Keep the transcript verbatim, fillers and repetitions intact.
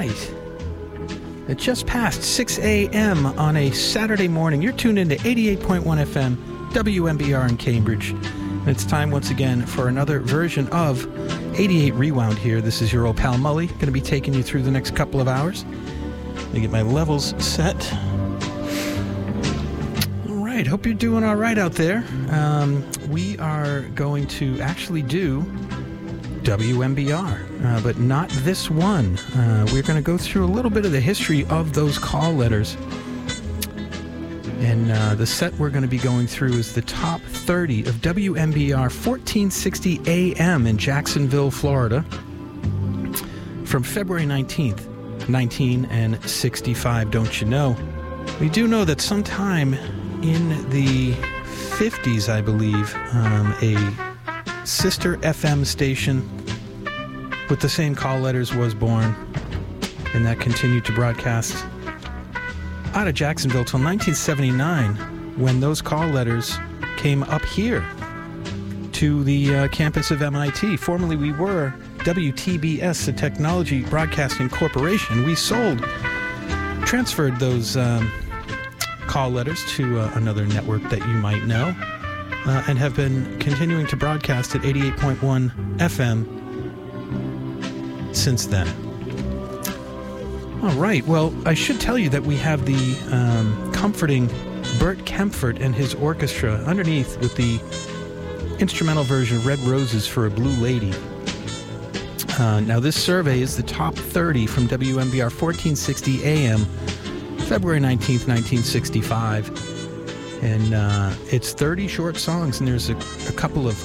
right. It just passed six a.m. on a Saturday morning. You're tuned into eighty-eight point one F M, W M B R in Cambridge. And it's time once again for another version of eighty-eight Rewound here. This is your old pal Mully, going to be taking you through the next couple of hours. Let me get my levels set. All right, hope you're doing all right out there. Um, we are going to actually do W M B R, uh, but not this one. Uh, we're going to go through a little bit of the history of those call letters. And uh, the set we're going to be going through is the top thirty of W M B R fourteen sixty A M in Jacksonville, Florida, from February nineteenth, nineteen sixty-five. Don't you know? We do know that sometime in the fifties, I believe, um, a sister F M station with the same call letters was born, and that continued to broadcast out of Jacksonville till nineteen seventy-nine, when those call letters came up here to the uh, campus of M I T. Formerly, we were W T B S, the Technology Broadcasting Corporation. We sold, transferred those um, call letters to uh, another network that you might know, uh, and have been continuing to broadcast at eighty-eight point one F M since then. All right, well, I should tell you that we have the um, comforting Bert Kempfert and his orchestra underneath with the instrumental version of Red Roses for a Blue Lady. Uh, now, this survey is the top thirty from W M B R fourteen sixty A M, February nineteenth, nineteen sixty-five. And uh, it's thirty short songs, and there's a, a couple of